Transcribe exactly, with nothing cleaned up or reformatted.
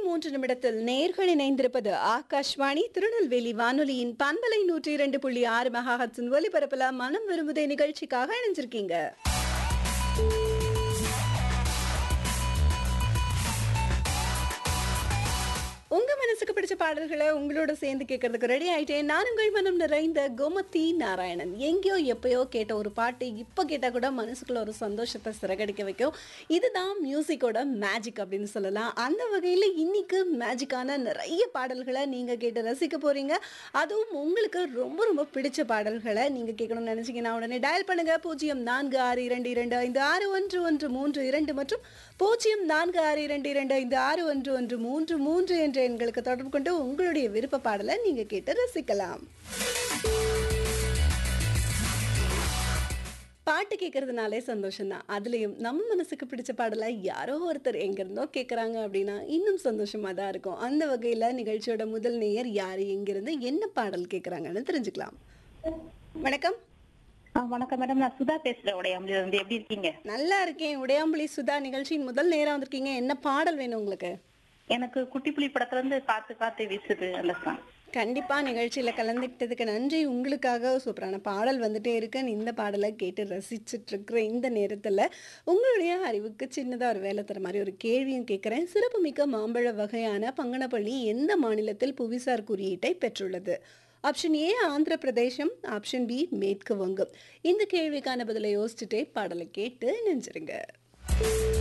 மூன்று நிமிடத்தில் நேர்கள் இணைந்திருப்பது ஆகாஷ்வாணி திருநெல்வேலி வானொலியின் பண்பலை நூற்றி இரண்டு புள்ளி ஆறு மெகாஹெர்ட்ஸின் ஒலிபரப்புல மனம் விரும்புதே நிகழ்ச்சிக்காக இணைஞ்சிருக்கீங்க. உங்க மனசுக்கு பிடிச்ச பாடல்களை உங்களோட சேர்ந்து கேட்கறதுக்கு ரெடி ஆயிட்டேன். நான் உங்கள் மனம் நிறைந்த கோமதி நாராயணன். எங்கேயோ எப்பயோ கேட்ட ஒரு பாட்டு இப்போ கேட்டால் கூட மனசுக்குள்ள ஒரு சந்தோஷத்தை சிறகடிக்க வைக்கும். இதுதான் மியூசிக்கோட மேஜிக் அப்படின்னு சொல்லலாம். அந்த வகையில் இன்னைக்கு மேஜிக்கான நிறைய பாடல்களை நீங்கள் கேட்டு ரசிக்க போறீங்க. அதுவும் உங்களுக்கு ரொம்ப ரொம்ப பிடிச்ச பாடல்களை நீங்கள் கேட்கணும்னு நினைச்சீங்கன்னா உடனே டயல் பண்ணுங்க. பூஜ்ஜியம் நான்கு ஆறு இரண்டு இரண்டு ஐந்து ஆறு ஒன்று ஒன்று மூன்று இரண்டு மற்றும் பூஜ்ஜியம் நான்கு ஆறு இரண்டு இரண்டு ஐந்து ஆறு ஒன்று ஒன்று மூன்று மூன்று என்ற எண்களுக்கு தொடர்பு கொண்டு உங்களுடைய விருப்ப பாடலை நீங்க கேட்டு ரசிக்கலாம். பாட்டு கேட்கறதுனாலே சந்தோஷம் தான். அதுலயும் நம்ம மனசுக்கு பிடிச்ச பாடலை யாரோ ஒருத்தர் எங்க இருந்தோ கேட்கறாங்க அப்படின்னா இன்னும் சந்தோஷமா தான் இருக்கும். அந்த வகையில நிகழ்ச்சியோட முதல் நேயர் யாரு, எங்கிருந்து என்ன பாடல் கேட்கறாங்கன்னு தெரிஞ்சுக்கலாம். வணக்கம். வணக்கம் மேடம், நான் சுதா பேசுறேன் உடையாம்புலியில இருந்து. எப்படி இருக்கீங்க? நல்லா இருக்கேன். உடையாம்புலி சுதா, நிகழ்ச்சியின் முதல் நேரம் வந்திருக்கீங்க. என்ன பாடல் வேணும் உங்களுக்கு? எனக்கு குட்டிப்புலி படத்துல இருந்து காத்து காத்து வீசுது அந்த சாங். கண்டிப்பா நிகழ்ச்சியில கலந்துக்கிட்டதுக்கு நன்றி. உங்களுக்காக சூப்பரான பாடல் வந்துட்டே இருக்கு. இந்த பாடலை கேட்டு ரசிச்சுட்டு இருக்கிற இந்த நேரத்துல உங்களுடைய அறிவுக்கு சின்னதா ஒரு வேலை தர மாதிரி ஒரு கேள்வியும் கேட்கிறேன். சிறப்புமிக்க மாம்பழ வகையான பங்கனப்பள்ளி எந்த மாநிலத்தில் புவிசார் குறியீட்டை பெற்றுள்ளது? Option A Andhra Pradesh, option B மேற்கு வங்கம். இந்த கேள்விக்கான பதிலை யோசிச்சுட்டே பாடலை கேட்டு நெஞ்சிருங்க.